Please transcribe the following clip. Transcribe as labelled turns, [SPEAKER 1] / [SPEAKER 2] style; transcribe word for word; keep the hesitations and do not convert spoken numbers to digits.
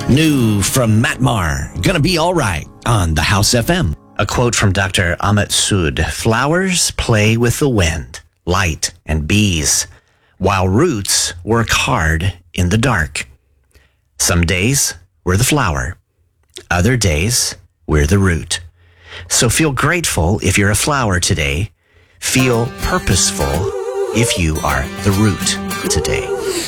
[SPEAKER 1] New from Matt Maher, Gonna Be Alright on the House F M. A quote from Doctor Amit Sood. Flowers play with the wind, light, and bees, while roots work hard in the dark. Some days we're the flower. Other days we're the root. So feel grateful if you're a flower today. Feel purposeful if you are the root today.